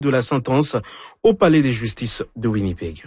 de la sentence au Palais des Justices de Winnipeg.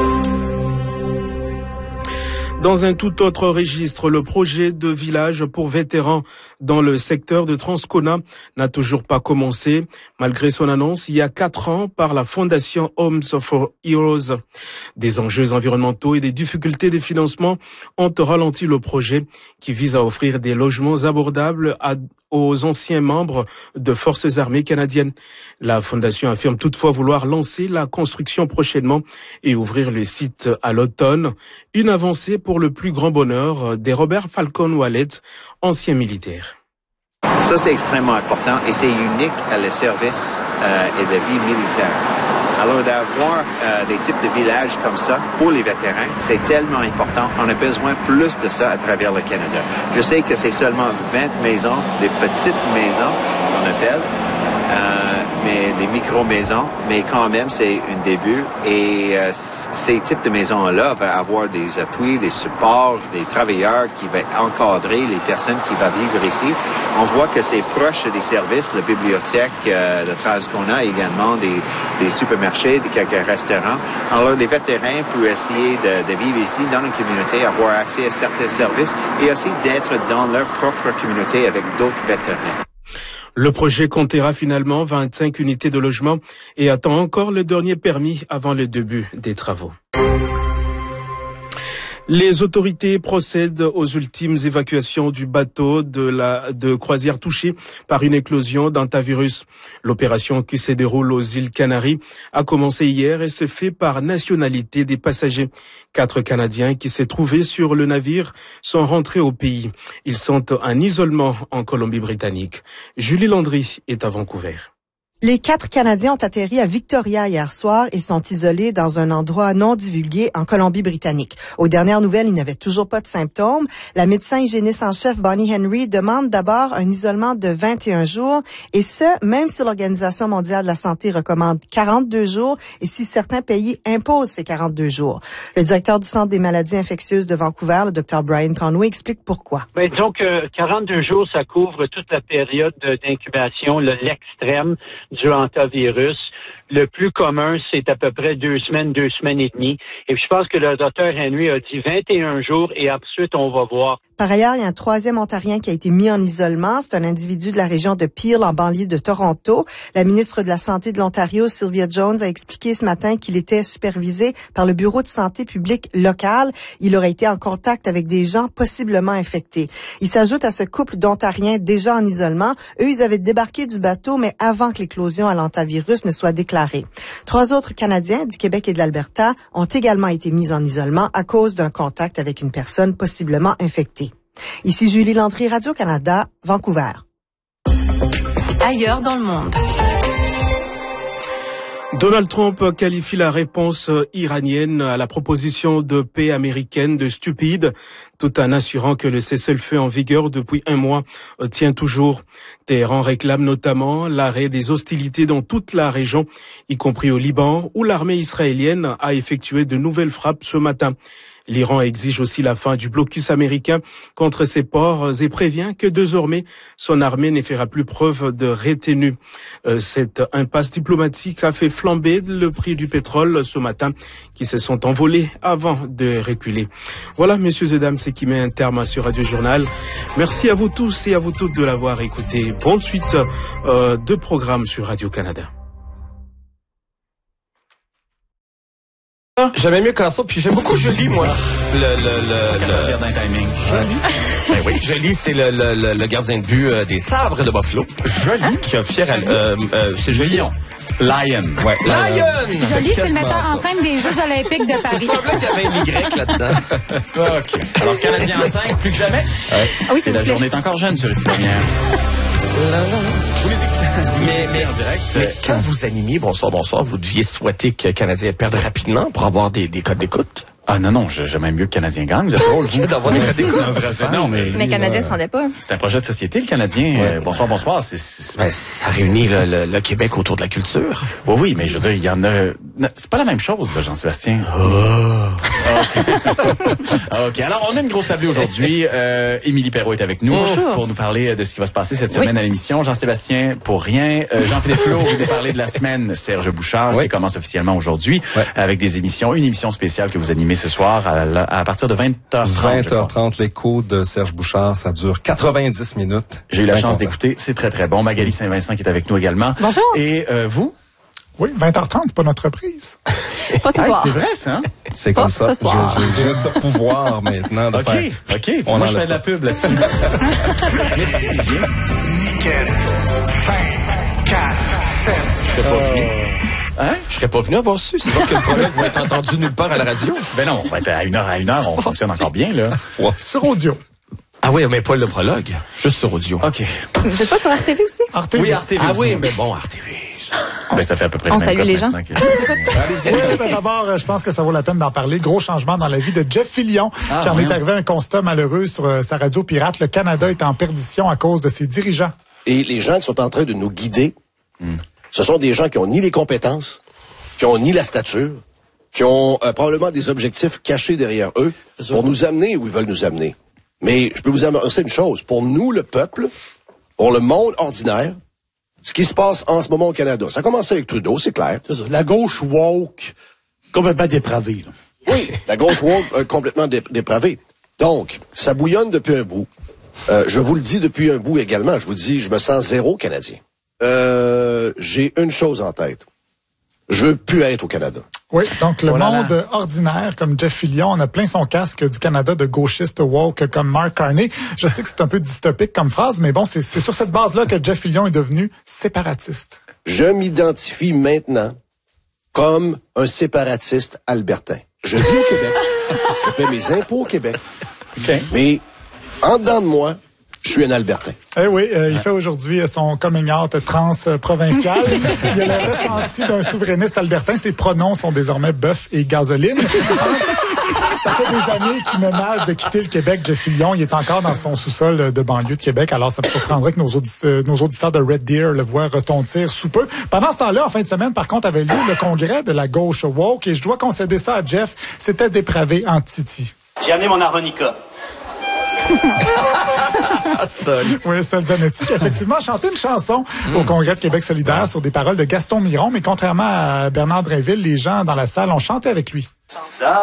Dans un tout autre registre, le projet de village pour vétérans dans le secteur de Transcona n'a toujours pas commencé, malgré son annonce il y a 4 ans par la Fondation Homes for Heroes. Des enjeux environnementaux et des difficultés de financement ont ralenti le projet qui vise à offrir des logements abordables aux anciens membres de forces armées canadiennes. La Fondation affirme toutefois vouloir lancer la construction prochainement et ouvrir le site à l'automne. Une avancée pour le plus grand bonheur des Robert Falcon Wallet, ancien militaire. Ça, c'est extrêmement important et c'est unique à le service et la vie militaire. Alors, d'avoir des types de villages comme ça pour les vétérans, c'est tellement important. On a besoin plus de ça à travers le Canada. Je sais que c'est seulement 20 maisons, des petites maisons qu'on appelle, mais des micro-maisons, mais quand même, c'est un début. Et ces types de maisons-là vont avoir des appuis, des supports, des travailleurs qui vont encadrer les personnes qui vont vivre ici. On voit que c'est proche des services, la bibliothèque de Transcona, également des supermarchés, des quelques restaurants. Alors, les vétérans peuvent essayer de vivre ici dans une communauté, avoir accès à certains services et aussi d'être dans leur propre communauté avec d'autres vétérans. Le projet comptera finalement 25 unités de logement et attend encore le dernier permis avant le début des travaux. Les autorités procèdent aux ultimes évacuations du bateau de croisière touché par une éclosion d'hantavirus. L'opération qui se déroule aux îles Canaries a commencé hier et se fait par nationalité des passagers. 4 Canadiens qui se trouvaient sur le navire sont rentrés au pays. Ils sont en isolement en Colombie-Britannique. Julie Landry est à Vancouver. Les 4 Canadiens ont atterri à Victoria hier soir et sont isolés dans un endroit non divulgué en Colombie-Britannique. Aux dernières nouvelles, ils n'avaient toujours pas de symptômes. La médecin hygiéniste en chef Bonnie Henry demande d'abord un isolement de 21 jours et ce, même si l'Organisation mondiale de la santé recommande 42 jours et si certains pays imposent ces 42 jours. Le directeur du Centre des maladies infectieuses de Vancouver, le Dr Brian Conway, explique pourquoi. Disons que 42 jours, ça couvre toute la période d'incubation, l'extrême du hantavirus. Le plus commun, c'est à peu près 2 semaines et demie. Et je pense que le docteur Henry a dit 21 jours et ensuite on va voir. Par ailleurs, il y a un 3e Ontarien qui a été mis en isolement. C'est un individu de la région de Peel, en banlieue de Toronto. La ministre de la Santé de l'Ontario, Sylvia Jones, a expliqué ce matin qu'il était supervisé par le Bureau de santé publique local. Il aurait été en contact avec des gens possiblement infectés. Il s'ajoute à ce couple d'Ontariens déjà en isolement. Eux, ils avaient débarqué du bateau, mais avant que l'éclosion à l'hantavirus ne soit déclarée. 3 autres Canadiens du Québec et de l'Alberta ont également été mis en isolement à cause d'un contact avec une personne possiblement infectée. Ici Julie Landry, Radio-Canada, Vancouver. Ailleurs dans le monde. Donald Trump qualifie la réponse iranienne à la proposition de paix américaine de stupide, tout en assurant que le cessez-le-feu en vigueur depuis 1 mois tient toujours. Téhéran réclame notamment l'arrêt des hostilités dans toute la région, y compris au Liban, où l'armée israélienne a effectué de nouvelles frappes ce matin. L'Iran exige aussi la fin du blocus américain contre ses ports et prévient que désormais son armée ne fera plus preuve de retenue. Cette impasse diplomatique a fait flamber le prix du pétrole ce matin, qui se sont envolés avant de reculer. Voilà, messieurs et dames, ce qui met un terme à ce Radio Journal. Merci à vous tous et à vous toutes de l'avoir écouté. Bonne suite de programmes sur Radio-Canada. J'aimais mieux quand ça, puis j'aime beaucoup Jolie, moi. Le gardien timing. Ben oui, Jolie, c'est le gardien de but des Sabres de Buffalo. Jolie, qui a fier c'est Jolie. Lion. Ouais. Lion! Jolie, c'est le metteur en scène des Jeux olympiques de Paris. Il semblait qu'il y avait un Y là-dedans. OK. Alors, Canadien en 5, plus que jamais. Ouais. Oui, c'est la journée est encore jeune sur les premières. Vous les écoutez, mais en direct. Mais quand vous animiez Bonsoir, vous deviez souhaiter que le Canadien perde rapidement pour avoir des codes d'écoute? Ah non, j'aime même mieux que Canadien gagne. Vous êtes drôle, vous, d'avoir des Non, mais le Canadien se rendait pas. C'est un projet de société, le Canadien. Bonsoir. Ben, ça réunit le Québec autour de la culture. Oui, mais je veux dire, il y en a... C'est pas la même chose, là, Jean-Sébastien. OK. Alors, on a une grosse table aujourd'hui. Émilie Perrault est avec nous pour nous parler de ce qui va se passer cette semaine à l'émission. Jean-Sébastien, pour rien. Jean-Philippe Plot, vous voulez parler de la semaine Serge Bouchard, qui commence officiellement aujourd'hui, avec une émission spéciale que vous animez ce soir à partir de 20h30. 20h30, l'écho de Serge Bouchard, ça dure 90 minutes. J'ai eu la chance d'écouter, c'est très très bon. Magali Saint-Vincent qui est avec nous également. Bonjour. Et vous? Oui, 20h30, c'est pas notre reprise. Pas ce soir. C'est vrai, ça? C'est comme ça. Ce soir. J'ai ce pouvoir maintenant de faire... OK. Moi, je fais de la pub là-dessus. Merci. Nickel. 5, 4, 7. Je serais pas venu. Hein? Je serais pas venu avoir su. C'est pas que le prologue va être entendu nulle part à la radio. Ben non, on va être à une heure, on fonctionne encore bien, là. Sur audio. Ah oui, mais pas le prologue. Juste sur audio. OK. Vous êtes pas sur RTV aussi? RTV. Oui, RTV Ah aussi. oui, mais bon, RTV. Ben, ça fait à peu près On le même salue cas les gens. maintenant que- Oui, ben d'abord, je pense que ça vaut la peine d'en parler. Gros changement dans la vie de Jeff Fillion, qui en est arrivé à un constat malheureux sur sa radio pirate. Le Canada est en perdition à cause de ses dirigeants. Et les gens qui sont en train de nous guider, ce sont des gens qui ont ni les compétences, qui ont ni la stature, qui ont probablement des objectifs cachés derrière eux pour nous amener où ils veulent nous amener. Mais je peux vous annoncer une chose. Pour nous, le peuple, pour le monde ordinaire, ce qui se passe en ce moment au Canada, ça a commencé avec Trudeau, c'est clair. C'est ça. La gauche woke, complètement dépravée. Là. Oui, la gauche woke complètement dépravée. Donc, ça bouillonne depuis un bout. Je vous le dis depuis un bout également. Je vous dis, je me sens zéro Canadien. J'ai une chose en tête. Je veux plus être au Canada. Oui, donc le monde ordinaire, comme Jeff Fillion, on a plein son casque du Canada de gauchistes woke comme Mark Carney. Je sais que c'est un peu dystopique comme phrase, mais bon, c'est sur cette base-là que Jeff Fillion est devenu séparatiste. Je m'identifie maintenant comme un séparatiste albertain. Je vis au Québec. Je paie mes impôts au Québec. Okay. Mais en dedans de moi, je suis un Albertain. Eh oui, il fait aujourd'hui son coming out transprovincial. Il a le ressenti d'un souverainiste albertain. Ses pronoms sont désormais bœuf et gasoline. Ça fait des années qu'il menace de quitter le Québec, Jeff Fillion. Il est encore dans son sous-sol de banlieue de Québec. Alors, ça me surprendrait que nos auditeurs de Red Deer le voient retentir sous peu. Pendant ce temps-là, en fin de semaine, par contre, avait lieu le congrès de la gauche woke. Et je dois concéder ça à Jeff. C'était dépravé en titi. J'ai amené mon harmonica. Oui, Sol Zanetti qui a effectivement chanté une chanson au Congrès de Québec solidaire sur des paroles de Gaston Miron, mais contrairement à Bernard Drinville, les gens dans la salle ont chanté avec lui. Ça